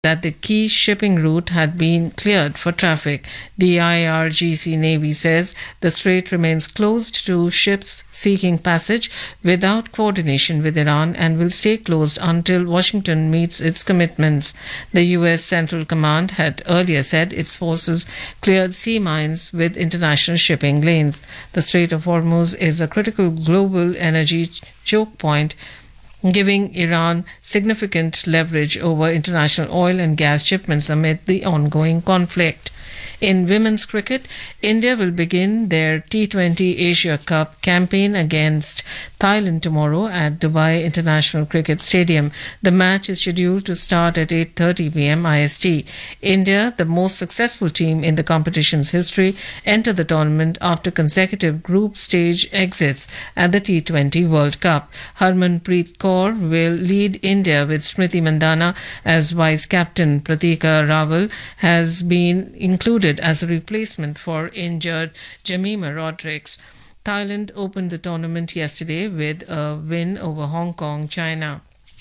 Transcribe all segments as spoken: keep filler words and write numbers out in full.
that the key shipping route had been cleared for traffic. The I R G C Navy says the strait remains closed to ships seeking passage without coordination with Iran and will stay closed until Washington meets its commitments. The U S Central Command had earlier said its forces cleared sea mines with international shipping lanes. The Strait of Hormuz is a critical global energy choke point, giving Iran significant leverage over international oil and gas shipments amid the ongoing conflict. In women's cricket, India will begin their T twenty Asia Cup campaign against Thailand tomorrow at Dubai International Cricket Stadium. The match is scheduled to start at eight thirty p m I S T. India, the most successful team in the competition's history, entered the tournament after consecutive group stage exits at the T twenty World Cup. Harmanpreet Kaur will lead India with Smriti Mandhana as vice-captain. Pratika Rawal has been included as a replacement for injured Jemima Rodrigues. Thailand opened the tournament yesterday with a win over Hong Kong, China.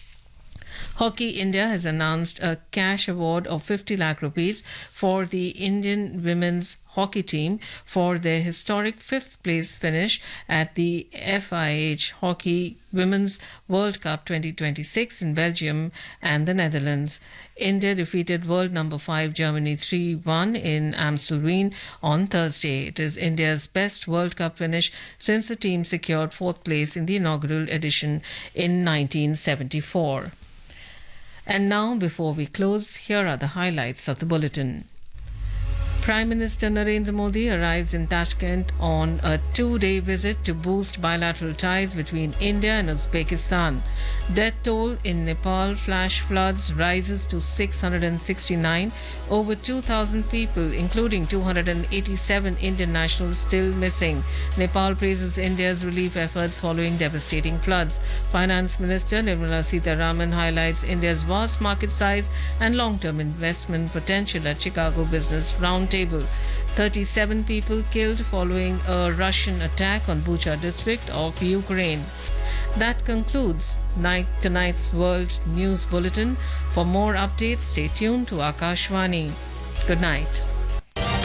Hockey India has announced a cash award of fifty lakh rupees for the Indian women's hockey team for their historic fifth place finish at the F I H Hockey Women's World Cup twenty twenty-six in Belgium and the Netherlands. India defeated world number five Germany three one in Amstelveen on Thursday. It is India's best World Cup finish since the team secured fourth place in the inaugural edition in nineteen seventy-four. And now, before we close, here are the highlights of the bulletin. Prime Minister Narendra Modi arrives in Tashkent on a two-day visit to boost bilateral ties between India and Uzbekistan. Death toll in Nepal flash floods rises to six hundred sixty-nine. Over two thousand people, including two hundred eighty-seven Indian nationals, still missing. Nepal praises India's relief efforts following devastating floods. Finance Minister Nirmala Sitharaman highlights India's vast market size and long-term investment potential at Chicago Business Roundtable. thirty-seven people killed following a Russian attack on Bucha district of Ukraine. That concludes night, tonight's World News Bulletin. For more updates, stay tuned to Akashvani. Good night.